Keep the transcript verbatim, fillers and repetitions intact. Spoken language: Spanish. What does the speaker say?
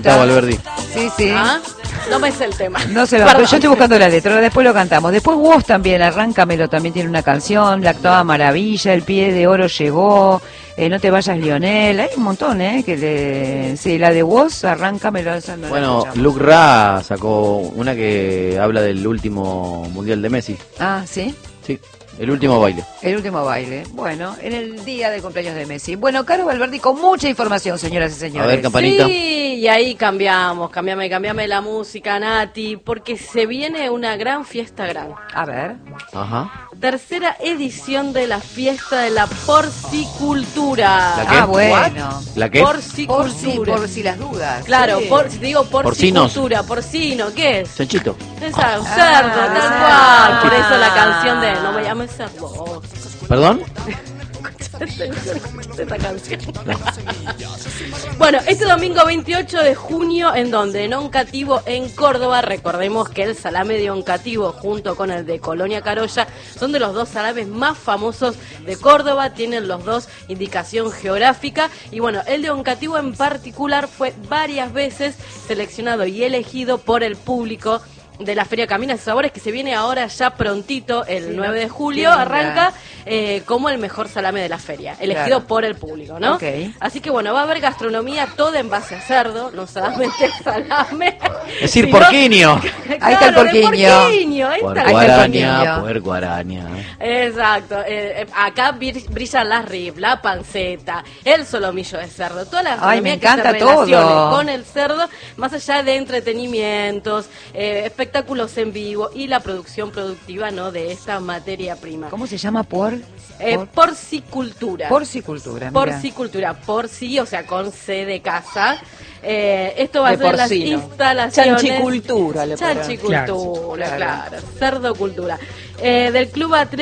cantaba Valverdi. Sí, sí. ¿Ah? No me sé el tema. No se lo, pero yo estoy buscando la letra, después lo cantamos. Después Woz también, Arráncamelo, también tiene una canción, La Octava Maravilla, El Pie de Oro llegó, eh, No te vayas Lionel, hay un montón, ¿eh? Que le... Sí, la de Woz, Arráncamelo. Esa no Bueno, Luke Ra sacó una que habla del último mundial de Messi. Ah, ¿sí? Sí, el último baile. El último baile. Bueno, en el día del cumpleaños de Messi. Bueno, Caro Valverdi con mucha información, señoras y señores. A ver, campanita. Sí, y ahí cambiamos, cambiame, cambiame la música, Nati, porque se viene una gran fiesta gran. A ver. Ajá. Tercera edición de la fiesta de la porcicultura. ¿La qué? Ah, bueno. ¿La qué? Por si, Porcicultura. por si las dudas. Claro, Sí. por, si te digo Porcinos. porcicultura, porcino, ¿qué es? Chanchito. Esa, un Ah, cerdo, tal ah, cual. Por eso la ah. canción de No me llames cerdo. ¿Perdón? Esta canción. Bueno, este domingo veintiocho de junio, ¿en donde? En Oncativo, en Córdoba. Recordemos que el salame de Oncativo junto con el de Colonia Carolla son de los dos salames más famosos de Córdoba, tienen los dos indicación geográfica y bueno, el de Oncativo en particular fue varias veces seleccionado y elegido por el público de la Feria Caminos y Sabores, que se viene ahora ya prontito, el Sí, nueve de julio, linda. arranca eh, como el mejor salame de la feria, elegido Claro. por el público, ¿no? Ok. Así que bueno, va a haber gastronomía toda en base a cerdo, no solamente salame. Es decir, sino- porquiño. Ahí está el Claro, de porquiño. porquiño, ahí está. Puerco Ahí está el araña, porquiño. puerco araña. Exacto, eh, eh, acá vir- brillan las rib, la panceta, el solomillo de cerdo, toda la Ay, me gastronomía que se encanta relacione todo. con el cerdo, más allá de entretenimientos, eh, espectáculos en vivo y la producción productiva, ¿no?, de esta materia prima. ¿Cómo se llama? Por... Eh, por... porcicultura. Porcicultura, mira. Porcicultura, porci, o sea, con C de casa. Eh, esto va De a ser las porcino. instalaciones. Chanchicultura, le podrán. Chanchicultura, Claro. claro. Cerdocultura. Eh, del Club Atlético